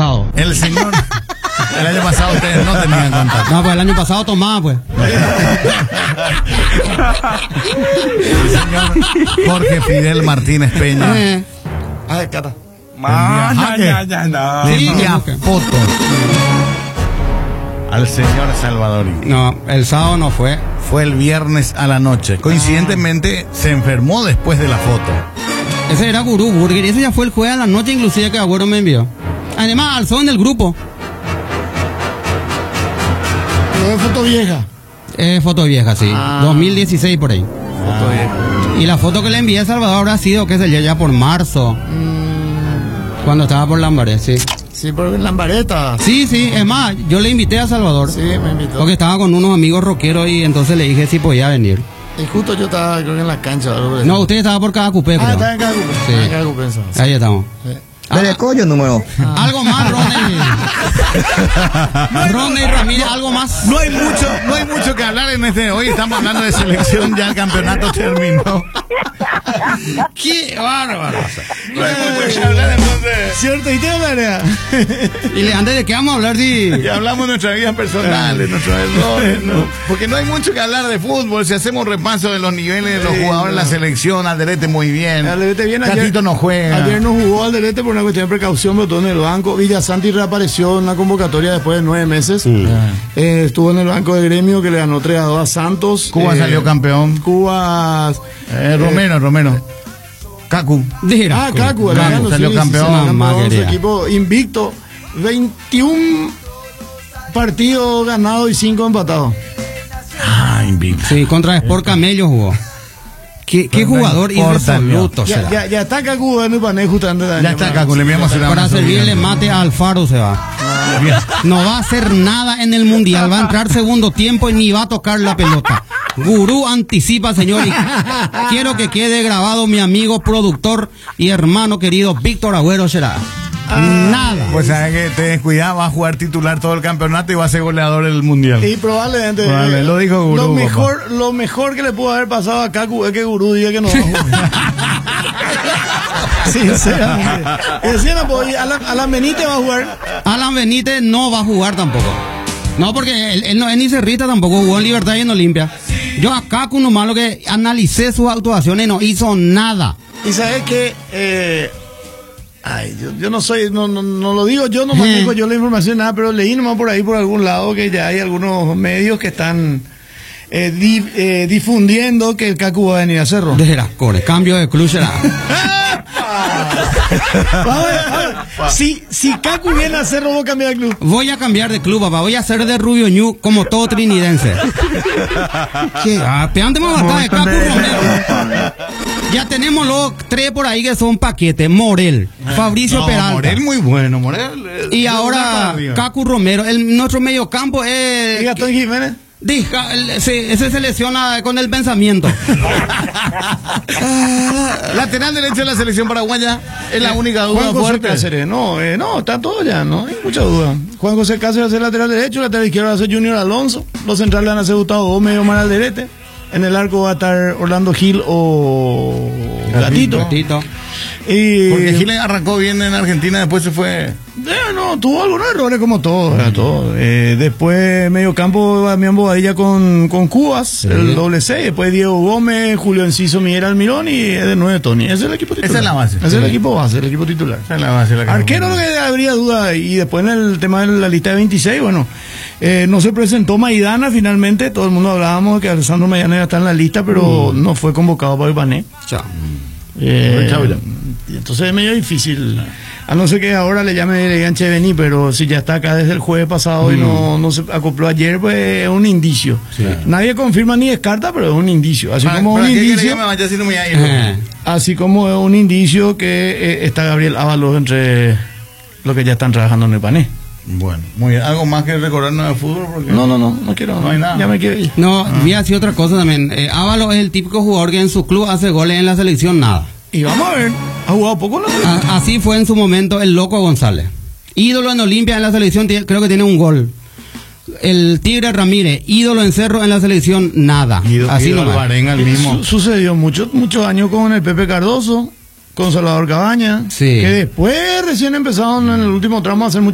pasado. El señor... El año pasado ustedes no tenían contacto. No, pues el año pasado tomaba, pues. El señor Jorge Fidel Martínez Peña. Ay, cara. Le envía fotos al señor Salvador. No, el sábado no fue. Fue el viernes a la noche. Coincidentemente se enfermó después de la foto. Ese era Gurú Burger y ese ya fue el jueves a la noche, inclusive que Agüero me envió. Además, alzó en el grupo. ¿No es foto vieja? Foto vieja, sí. 2016 por ahí. Foto vieja. Y la foto que le envié a Salvador habrá sido, qué sé yo, ya por marzo. Cuando estaba por Lambaré, sí. Sí, por Lambareta. Sí, es más, yo le invité a Salvador. Sí, me invitó. Porque estaba con unos amigos rockeros y entonces le dije si podía venir. Y justo yo estaba, creo que en la cancha. No, usted estaba por cada cupé, creo. Estaba en cada cupé. Sí. En cada cupé, sí. Ahí estamos. Sí. Dale coño número. Algo más, Ronnie. Ronnie Ramírez, algo más. No hay mucho que hablar en este. Hoy estamos hablando de selección, ya el campeonato terminó. ¡Qué bárbaro! No hay mucho que hablar entonces. ¿Cierto? ¿Y qué hablaría? Y antes de qué vamos a hablar, sí. Ya hablamos de nuestra vida personal, de nuestros errores, ¿no? Porque no hay mucho que hablar de fútbol. Si hacemos repaso de los niveles de los jugadores de la selección, Alderete muy bien. Alderete bien. Catito no juega. Ayer no jugó Alderete por una cuestión de precaución, pero todo en el banco. Villasanti reapareció en la convocatoria después de 9 meses. Estuvo en el banco de Gremio que le ganó 3-2 a Santos. Cuba salió campeón. Cuba. Romero. Cacu. Cacu salió campeón. Su equipo invicto. 21 partidos ganados y 5 empatados. Invicto. Sí, contra Sport Camello jugó. ¿Qué jugador irresoluto será? Ya está Cacu en el panel justamente. Ya está Cacu, le enviamos una para servirle mate a Alfaro se va. No va a hacer nada en el mundial. Va a entrar segundo tiempo y ni va a tocar la pelota. Gurú anticipa, señor. Y quiero que quede grabado mi amigo, productor y hermano querido Víctor Agüero será. Nada. Pues sabes que te descuidas, va a jugar titular todo el campeonato y va a ser goleador del mundial. Y probablemente. Lo dijo Gurú. Lo mejor que le pudo haber pasado a Cacu es que Gurú diga que no va a jugar. Sinceramente. Alan Benítez va a jugar. Alan Benítez no va a jugar tampoco. No, porque él no es ni cerrista tampoco, jugó en Libertad y en Olimpia. Yo a Cacu nomás lo que analicé sus actuaciones no hizo nada. Y sabes que yo no soy, no lo digo, yo no manejo yo la información nada, pero leí nomás por ahí por algún lado que ya hay algunos medios que están difundiendo que el Cacu va a venir a Cerro. Desde las Cores, cambio de club será. Si Cacu viene a Cerro, voy a cambiar de club. Voy a cambiar de club, papá. Voy a ser de Rubio Ñu como todo trinidense. Antes me mataba de Cacu Romero. Ya tenemos los 3 por ahí que son paquetes. Morel, Fabricio Peralta. Morel muy bueno, Morel. Y ahora Cacu Romero. Nuestro mediocampo es... ¿Y Gastón Jiménez? Ese se lesiona con el pensamiento. Lateral derecho de la selección paraguaya es la única duda Juan José fuerte. Cáceres, no, está todo ya, no hay mucha duda. Juan José Cáceres va a ser lateral derecho, lateral izquierdo va a ser Junior Alonso, los centrales van a ser Gustavo Gómez y Omar Alderete. En el arco va a estar Orlando Gil o Gatito. Porque Gil arrancó bien en Argentina, después se fue. No, tuvo algunos errores como todos. Después medio campo Damián Bobadilla con Cubas, sí. El doble 6. Después Diego Gómez, Julio Enciso, Miguel Almirón y de 9 Tony. Ese es el equipo titular. Esa es la base. Ese es el equipo base, el equipo titular. Esa es la base. Arquero lo que habría duda. Y después en el tema de la lista de 26, bueno, no se presentó Maidana finalmente. Todo el mundo hablábamos que Alessandro Maidana está en la lista, pero no fue convocado para Ibané. Chao. Entonces es medio difícil. A no ser que ahora le llame y le digan Cheveni, pero si ya está acá desde el jueves pasado y no se acopló ayer, pues es un indicio. Sí. Nadie confirma ni descarta, pero es un indicio. Así como un indicio. Así como es un indicio que está Gabriel Ábalos entre los que ya están trabajando en el Pané. Bueno, muy bien. ¿Algo más que recordarnos de fútbol? Porque no quiero. No hay nada. Ya me quiero ir. No, vi así otra cosa también. Ábalos es el típico jugador que en su club hace goles, en la selección nada. Y vamos a ver, ha jugado poco en la selección. Así fue en su momento el Loco González. Ídolo en Olimpia, en la selección, creo que tiene un gol. El Tigre Ramírez, ídolo en Cerro, en la selección, nada. Así nomás. El mismo. Sucedió muchos años con el Pepe Cardoso, con Salvador Cabaña, sí. Que después recién empezaron en el último tramo a hacer